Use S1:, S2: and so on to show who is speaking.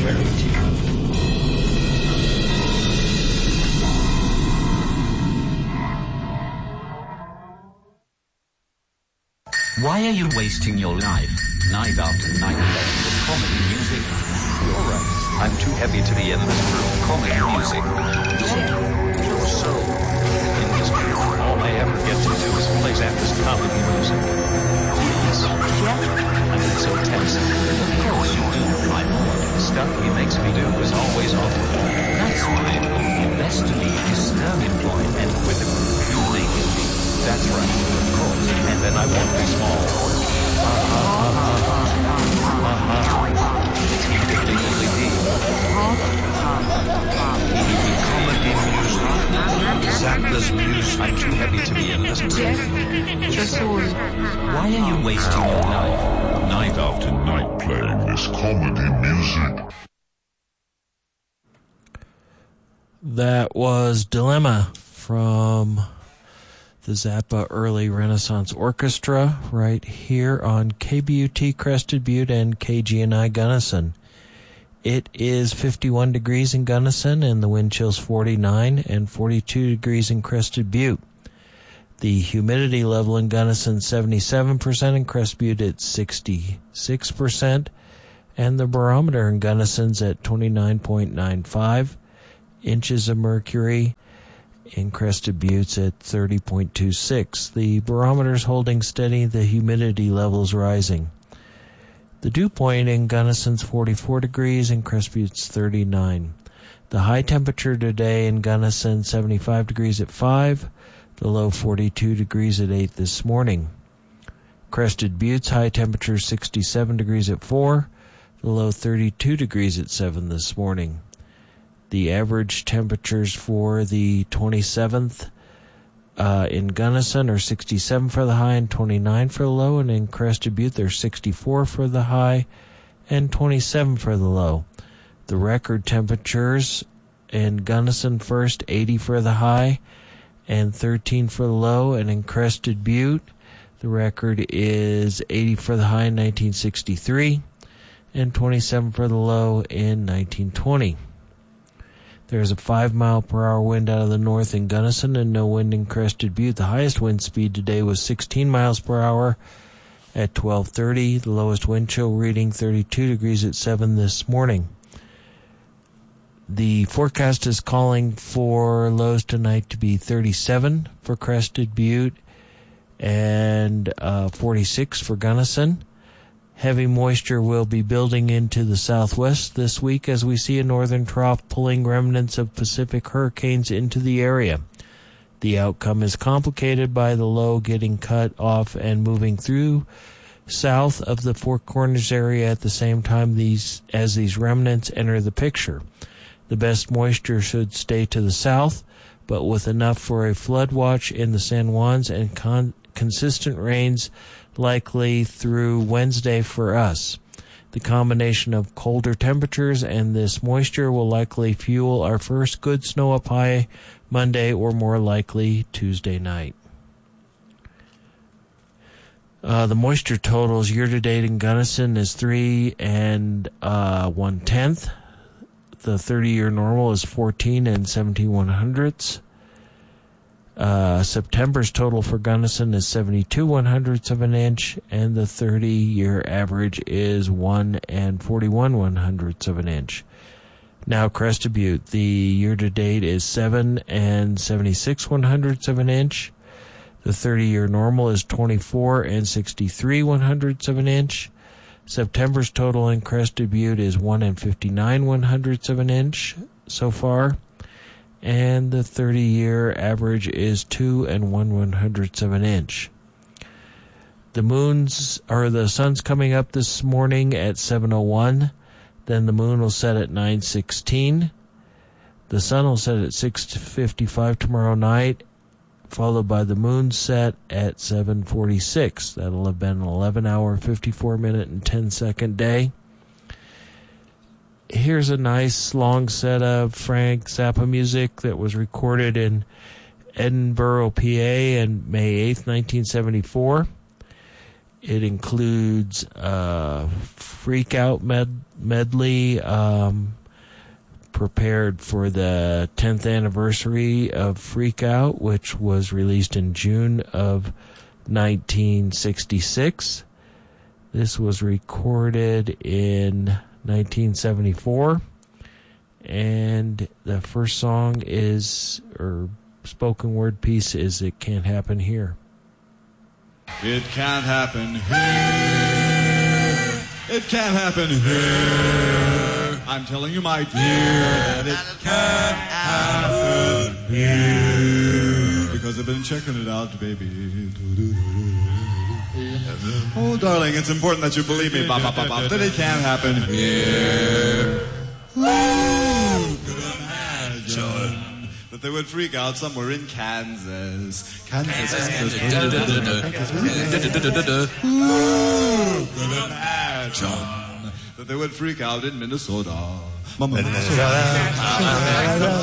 S1: prosperity.
S2: Why are you wasting your life, night after night, playing this comedy music? You're right. I'm too heavy to be in this room. Comedy music. Your soul. In this room, all I ever get to do is play this comedy music. Yes. I'm so tense. Of course you do, my lord. The stuff he makes me do is always awful. That's why it would be best to be disturbing boy and with him. You make it be. That's right, of course. And then I won't be small. Comedy music. Zappa's music. I'm too heavy to be in this room. Why are you wasting your life, night after night, playing this comedy music?
S3: That was Dilemma from the Zappa Early Renaissance Orchestra right here on KBUT Crested Butte and KGNI Gunnison. It is 51 degrees in Gunnison and the wind chill's 49 and 42 degrees in Crested Butte. The humidity level in Gunnison 77% and Crested Butte at 66%, and the barometer in Gunnison's at 29.95 inches of mercury. In Crested Butte's at 30.26. The barometer's holding steady, the humidity level's rising. The dew point in Gunnison's 44 degrees and Crested Butte's 39. The high temperature today in Gunnison 75 degrees at 5, the low 42 degrees at 8 this morning. Crested Butte's high temperature 67 degrees at 4, the low 32 degrees at 7 this morning. The average temperatures for the 27th in Gunnison are 67 for the high and 29 for the low, and in Crested Butte they're 64 for the high and 27 for the low. The record temperatures in Gunnison first, 80 for the high and 13 for the low, and in Crested Butte the record is 80 for the high in 1963 and 27 for the low in 1920. There's a 5-mile-per-hour wind out of the north in Gunnison and no wind in Crested Butte. The highest wind speed today was 16 miles per hour at 12:30. The lowest wind chill reading 32 degrees at 7 this morning. The forecast is calling for lows tonight to be 37 for Crested Butte and 46 for Gunnison. Heavy moisture will be building into the southwest this week as we see a northern trough pulling remnants of Pacific hurricanes into the area. The outcome is complicated by the low getting cut off and moving through south of the Four Corners area at the same time as these remnants enter the picture. The best moisture should stay to the south, but with enough for a flood watch in the San Juans and consistent rains likely through Wednesday for us. The combination of colder temperatures and this moisture will likely fuel our first good snow up high Monday or more likely Tuesday night. The moisture totals year-to-date in Gunnison is 3 1/10. The 30-year normal is 14 17 1/100ths. September's total for Gunnison is 72 1/100ths of an inch, and the 30-year average is 1 41 1/100ths of an inch. Now Crested Butte, the year-to-date is 7 76 1/100ths of an inch. The 30-year normal is 24 63 1/100ths of an inch. September's total in Crested Butte is 1 59 1/100ths of an inch so far. And the 30-year average is 2 1 1/100ths of an inch. The sun's coming up this morning at 7:01. Then the moon will set at 9:16. The sun will set at 6:55 tomorrow night, followed by the moon set at 7:46. That'll have been an 11-hour, 54-minute, and 10-second day. Here's a nice long set of Frank Zappa music that was recorded in Edinburgh, PA on May 8th, 1974. It includes Freak Out medley prepared for the 10th anniversary of Freak Out, which was released in June of 1966. This was recorded in 1974. And the first song is, or spoken word piece is, It Can't Happen Here.
S1: It can't happen here. It can't happen here. I'm telling you, my dear, that it can't happen here. Because I've been checking it out, baby. Oh, darling, it's important that you believe me, that it can't happen here. Who could imagine that they would freak out somewhere in Kansas? Who could imagine that they would freak out in Minnesota?